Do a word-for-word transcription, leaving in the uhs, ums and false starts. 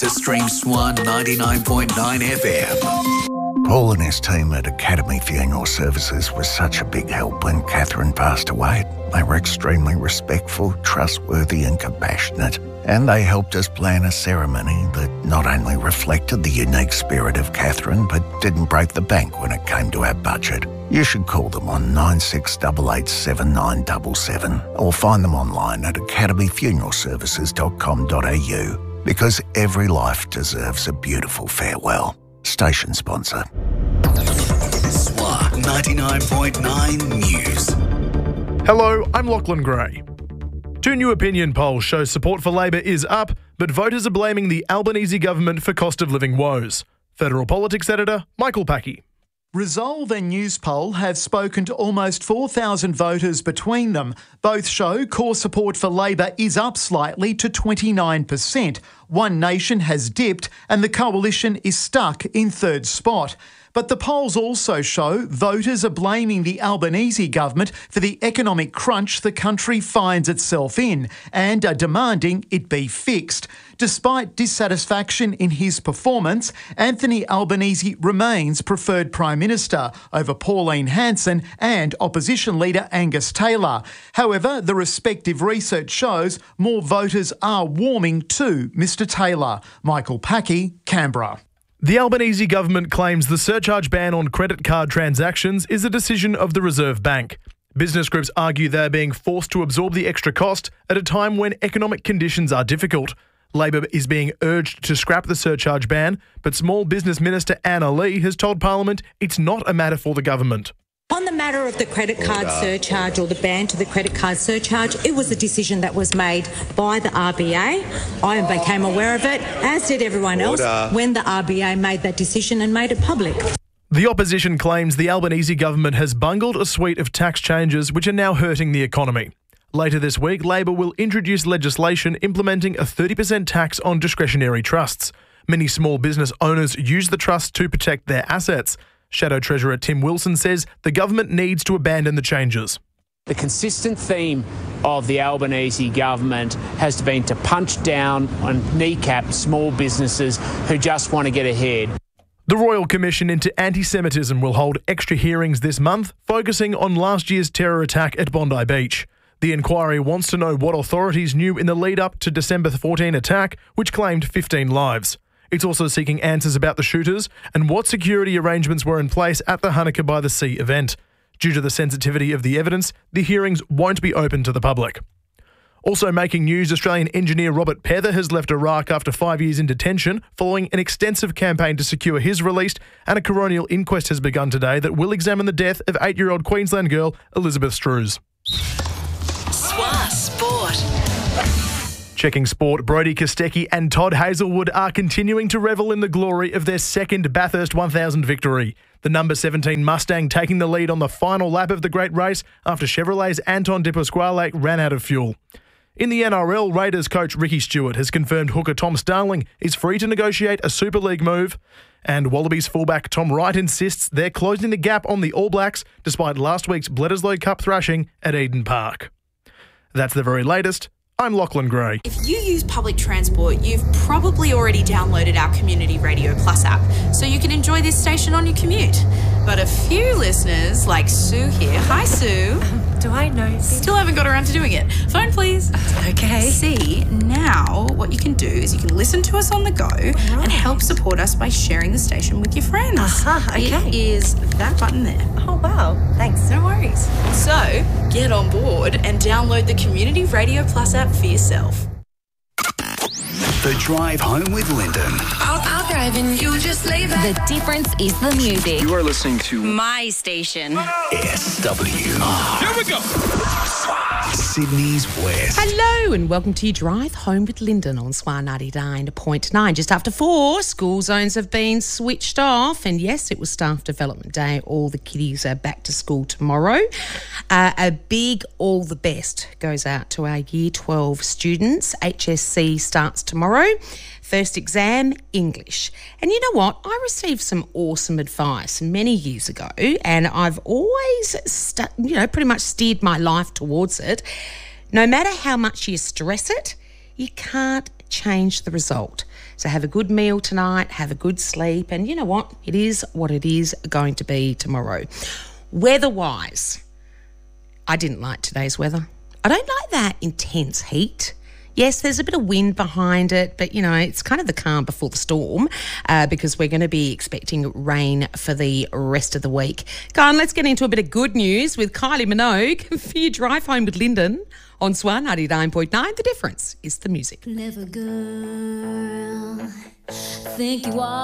To stream Swan ninety-nine point nine F M. Paul and his team at Academy Funeral Services was such a big help when Catherine passed away. They were extremely respectful, trustworthy and compassionate, and they helped us plan a ceremony that not only reflected the unique spirit of Catherine but didn't break the bank when it came to our budget. You should call them on nine six eight eight seven nine seven seven or find them online at academy funeral services dot com dot a u because every life deserves a beautiful farewell. Station sponsor. Swan ninety-nine point nine News. Hello, I'm Lachlan Gray. Two new opinion polls show support for Labor is up, but voters are blaming the Albanese government for cost of living woes. Federal politics editor Michael Packey. Resolve and Newspoll have spoken to almost four thousand voters between them. Both show core support for Labor is up slightly to twenty-nine percent. One Nation has dipped and the Coalition is stuck in third spot. But the polls also show voters are blaming the Albanese government for the economic crunch the country finds itself in and are demanding it be fixed. Despite dissatisfaction in his performance, Anthony Albanese remains preferred Prime Minister over Pauline Hanson and Opposition Leader Angus Taylor. However, the respective research shows more voters are warming to Mr Taylor. Michael Packey, Canberra. The Albanese government claims the surcharge ban on credit card transactions is a decision of the Reserve Bank. Business groups argue they're being forced to absorb the extra cost at a time when economic conditions are difficult. Labor is being urged to scrap the surcharge ban, but Small Business Minister Anna Lee has told Parliament it's not a matter for the government. On the matter of the credit card surcharge or the ban to the credit card surcharge, it was a decision that was made by the R B A. I became aware of it, as did everyone else, when the R B A made that decision and made it public. The opposition claims the Albanese government has bungled a suite of tax changes which are now hurting the economy. Later this week, Labor will introduce legislation implementing a thirty percent tax on discretionary trusts. Many small business owners use the trust to protect their assets. Shadow Treasurer Tim Wilson says the government needs to abandon the changes. The consistent theme of the Albanese government has been to punch down and kneecap small businesses who just want to get ahead. The Royal Commission into Anti-Semitism will hold extra hearings this month, focusing on last year's terror attack at Bondi Beach. The inquiry wants to know what authorities knew in the lead-up to December fourteenth attack, which claimed fifteen lives. It's also seeking answers about the shooters and what security arrangements were in place at the Hanukkah by the Sea event. Due to the sensitivity of the evidence, the hearings won't be open to the public. Also making news, Australian engineer Robert Pether has left Iraq after five years in detention following an extensive campaign to secure his release, and a coronial inquest has begun today that will examine the death of eight-year-old Queensland girl Elizabeth Strews. Swan Sport. Checking sport, Brodie Kostecki and Todd Hazelwood are continuing to revel in the glory of their second Bathurst one thousand victory. The number seventeen Mustang taking the lead on the final lap of the great race after Chevrolet's Anton De Pasquale ran out of fuel. In the N R L, Raiders coach Ricky Stewart has confirmed hooker Tom Starling is free to negotiate a Super League move. And Wallabies fullback Tom Wright insists they're closing the gap on the All Blacks despite last week's Bledisloe Cup thrashing at Eden Park. That's the very latest. I'm Lachlan Gray. If you use public transport, you've probably already downloaded our Community Radio Plus app, so you can enjoy this station on your commute. But a few listeners, like Sue here, hi Sue. Um, do I know? Still haven't got around to doing it. Phone please. Okay. See, now what you can do is you can listen to us on the go right. and help support us by sharing the station with your friends. Uh-huh, okay. It is that button there. Oh, wow. Thanks. No worries. So, get on board and download the Community Radio Plus app for yourself. The Drive Home with Lyndon. I'll, I'll drive and you just lay back. The difference is the music. You are listening to My station. S W R. Here we go. Sydney's West. Hello and welcome to your Drive Home with Lyndon on Swan ninety-nine point nine. Just after four, school zones have been switched off, and yes, it was Staff Development Day. All the kiddies are back to school tomorrow. Uh, a big all the best goes out to our Year twelve students. H S C starts tomorrow. First exam, English. And you know what? I received some awesome advice many years ago, and I've always, stu- you know, pretty much steered my life towards it. No matter how much you stress it, you can't change the result. So have a good meal tonight, have a good sleep, and you know what? It is what it is going to be tomorrow. Weather-wise, I didn't like today's weather. I don't like that intense heat. Yes, there's a bit of wind behind it, but, you know, it's kind of the calm before the storm uh, because we're going to be expecting rain for the rest of the week. Go on, let's get into a bit of good news with Kylie Minogue for your drive home with Lyndon on Swan ninety-nine point nine. The difference is the music. Clever girl, think you are.